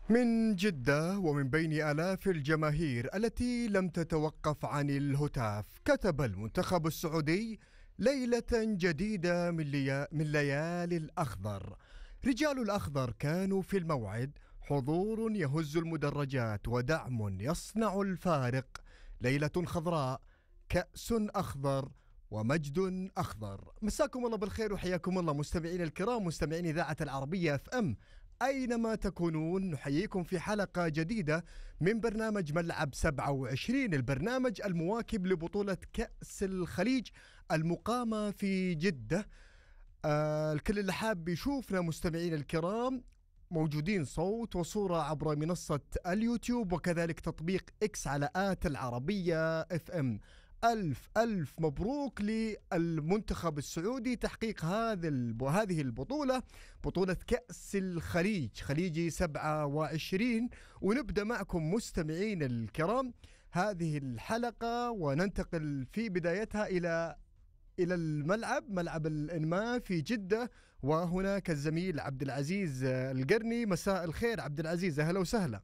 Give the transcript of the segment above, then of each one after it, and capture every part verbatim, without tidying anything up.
من جدة ومن بين آلاف الجماهير التي لم تتوقف عن الهتاف، كتب المنتخب السعودي ليلة جديدة من, ليا من ليالي الأخضر. رجال الأخضر كانوا في الموعد، حضور يهز المدرجات ودعم يصنع الفارق. ليلة خضراء، كأس أخضر، ومجد أخضر. مساكم الله بالخير وحياكم الله مستمعين الكرام، مستمعين إذاعة العربية اف ام أينما تكونون. نحييكم في حلقة جديدة من برنامج ملعب سبعة وعشرين، البرنامج المواكب لبطولة كأس الخليج المقامة في جدة. آه الكل اللي حاب يشوفنا مستمعين الكرام موجودين صوت وصورة عبر منصة اليوتيوب وكذلك تطبيق إكس على آت العربية اف ام. ألف ألف مبروك للمنتخب السعودي تحقيق هذه هذه البطولة، بطولة كأس الخليج، خليجي سبعة وعشرين. ونبدأ معكم مستمعين الكرام هذه الحلقة وننتقل في بدايتها إلى إلى الملعب، ملعب الإنماء في جدة، وهناك الزميل عبد العزيز القرني. مساء الخير عبد العزيز، أهلا وسهلا.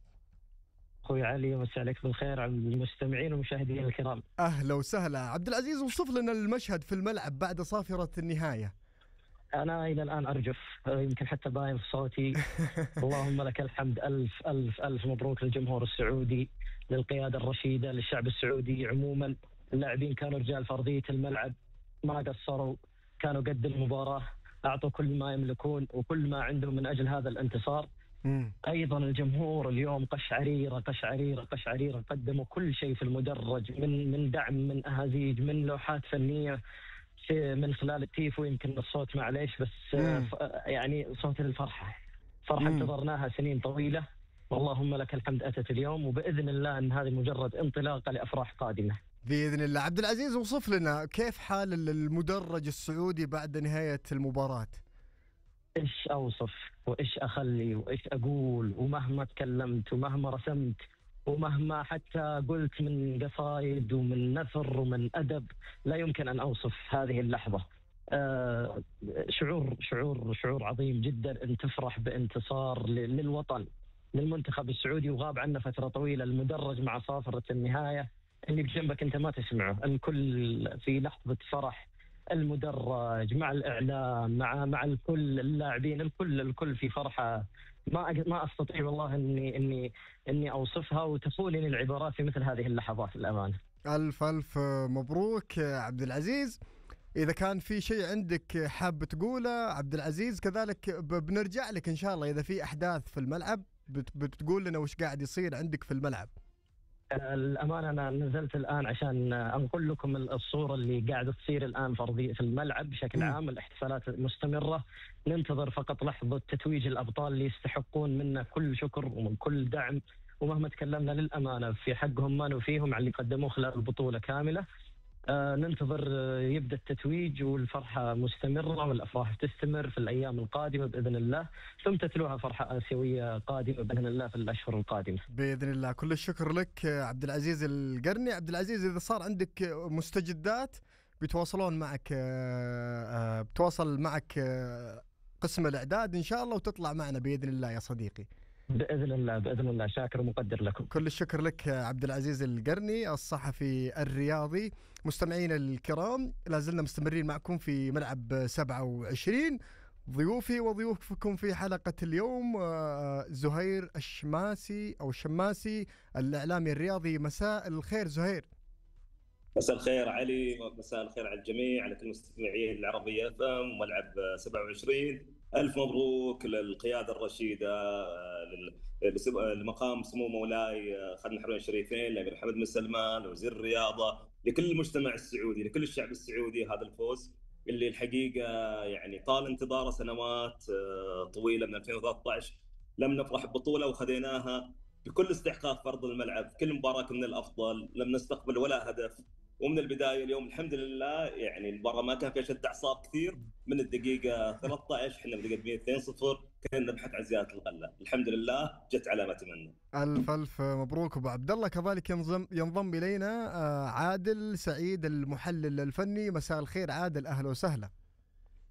أخوي علي، مساء عليك بالخير على المستمعين والمشاهدين الكرام. أهلا وسهلا عبد العزيز، وصف لنا المشهد في الملعب بعد صافرة النهاية. أنا إلى الآن أرجف، يمكن حتى باين في صوتي. اللهم لك الحمد، ألف ألف ألف مبروك للجمهور السعودي، للقيادة الرشيدة، للشعب السعودي عموما. اللاعبين كانوا رجال فردية الملعب، ما قصروا، كانوا قد المباراة، أعطوا كل ما يملكون وكل ما عندهم من أجل هذا الانتصار. مم. أيضا الجمهور اليوم قشعريرة قشعريرة قشعريرة، قدموا كل شيء في المدرج، من من دعم، من أهازيج، من لوحات فنية، من خلال التيفو. يمكن الصوت معليش بس مم. يعني صوت الفرحة، فرحة انتظرناها سنين طويلة، واللهم لك الحمد أتت اليوم، وبإذن الله أن هذه مجرد انطلاقة لأفراح قادمة بإذن الله. عبد العزيز، وصف لنا كيف حال المدرج السعودي بعد نهاية المباراة؟ إيش أوصف وإيش أخلي وإيش أقول، ومهما تكلمت ومهما رسمت ومهما حتى قلت من قصائد ومن نثر ومن أدب، لا يمكن أن أوصف هذه اللحظة. آه شعور شعور شعور عظيم جدا، أن تفرح بانتصار للوطن، للمنتخب السعودي، وغاب عنا فترة طويلة. المدرج مع صافرة النهاية اللي بجنبك أنت ما تسمعه، الكل في لحظة فرح، المدرج مع الإعلام مع مع الكل، اللاعبين، الكل الكل في فرحة ما ما أستطيع والله إني إني إني أوصفها، وتفولني العبارات في مثل هذه اللحظات الأمانة. ألف ألف مبروك عبد العزيز. إذا كان في شيء عندك حاب تقوله عبد العزيز كذلك بنرجع لك إن شاء الله. إذا في أحداث في الملعب بتقول لنا وش قاعد يصير عندك في الملعب. الأمانة أنا نزلت الآن عشان أنقل لكم الصورة اللي قاعدة تصير الآن في الملعب بشكل عام. الاحتفالات مستمرة، ننتظر فقط لحظة تتويج الأبطال اللي يستحقون منا كل شكر ومن كل دعم، ومهما تكلمنا للأمانة في حقهم ما نوفيهم على اللي قدموه خلال البطولة كاملة. آه ننتظر يبدأ التتويج، والفرحة مستمرة والأفراح تستمر في الأيام القادمة بإذن الله، ثم تتلوها فرحة آسيوية قادمة بإذن الله في الأشهر القادمة بإذن الله. كل الشكر لك عبد العزيز القرني. عبد العزيز، إذا صار عندك مستجدات بيتواصلون معك، بتواصل معك قسم الإعداد إن شاء الله وتطلع معنا بإذن الله يا صديقي. بإذن الله بإذن الله، شاكر ومقدر لكم. كل الشكر لك عبد العزيز القرني الصحفي الرياضي. مستمعين الكرام، لازلنا مستمرين معكم في ملعب سبعة وعشرين. ضيوفي وضيوفكم في حلقة اليوم زهير الشماسي أو الشماسي الإعلامي الرياضي. مساء الخير زهير. مساء الخير علي، مساء الخير على الجميع، على كل مستمعين العربية اف ام وملعب سبعة وعشرين. ألف مبروك للقيادة الرشيدة، لمقام سمو مولاي خادم الحرمين الشريفين الأمير محمد بن سلمان وزير الرياضة، لكل المجتمع السعودي، لكل الشعب السعودي، هذا الفوز اللي الحقيقة يعني طال انتظاره سنوات طويلة. من ألفين وثلاثة عشر لم نفرح ببطولة وخذيناها بكل استحقاق في أرض الملعب، كل مباراة كنا الأفضل، لم نستقبل ولا هدف. ومن البداية اليوم الحمد لله يعني المباراة ما كان فيها شد أعصاب كثير. من الدقيقة ثلاثة عشر احنا متقدمين اثنين صفر، كنا نبحث عن زيادة الغلة، الحمد لله جت على ما تمنى. ألف ألف مبروك أبو عبد الله. كذلك ينضم ينضم إلينا عادل سعيد المحلل الفني. مساء الخير عادل، أهلا وسهلا.